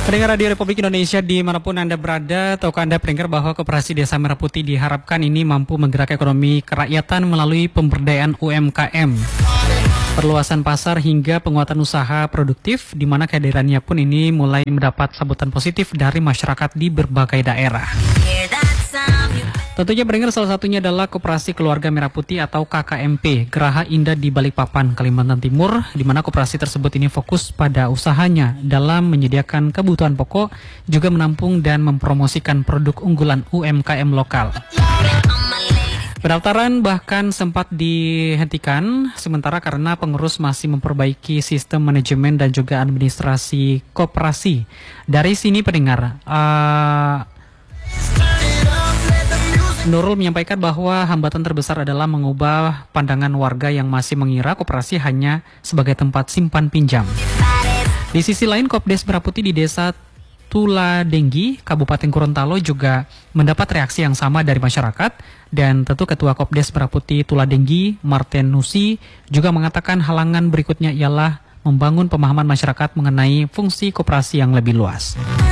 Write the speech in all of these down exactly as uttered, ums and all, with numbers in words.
Pendengar Radio Republik Indonesia dimanapun Anda berada, tahukah Anda pendengar bahwa Koperasi Desa Merah Putih diharapkan ini mampu menggerakkan ekonomi kerakyatan melalui pemberdayaan U M K M, perluasan pasar hingga penguatan usaha produktif, di mana kehadirannya pun ini mulai mendapat sambutan positif dari masyarakat di berbagai daerah. Tentunya pendengar salah satunya adalah Koperasi Keluarga Merah Putih atau K K M P Geraha Indah di Balikpapan, Kalimantan Timur, di mana koperasi tersebut ini fokus pada usahanya dalam menyediakan kebutuhan pokok, juga menampung dan mempromosikan produk unggulan U M K M lokal. Pendaftaran bahkan sempat dihentikan sementara karena pengurus masih memperbaiki sistem manajemen dan juga administrasi koperasi. Dari sini pendengar, uh, Nurul menyampaikan bahwa hambatan terbesar adalah mengubah pandangan warga yang masih mengira koperasi hanya sebagai tempat simpan pinjam. Di sisi lain, Kopdes Merah Putih di Desa Tuladenggi, Kabupaten Gorontalo juga mendapat reaksi yang sama dari masyarakat, dan tentu Ketua Kopdes Merah Putih Tuladenggi, Martin Nusi, juga mengatakan halangan berikutnya ialah membangun pemahaman masyarakat mengenai fungsi koperasi yang lebih luas.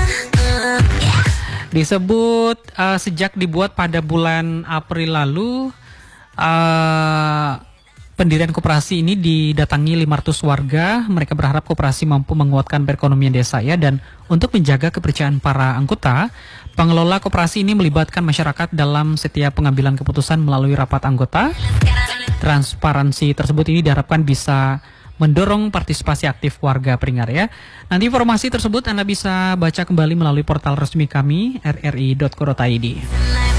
Disebut uh, sejak dibuat pada bulan April lalu, uh, pendirian koperasi ini didatangi lima ratus warga. Mereka berharap koperasi mampu menguatkan perekonomian desa ya, dan untuk menjaga kepercayaan para anggota, pengelola koperasi ini melibatkan masyarakat dalam setiap pengambilan keputusan melalui rapat anggota. Transparansi tersebut ini diharapkan bisa mendorong partisipasi aktif warga pendengar ya. Nanti informasi tersebut Anda bisa baca kembali melalui portal resmi kami r r i dot co dot i d.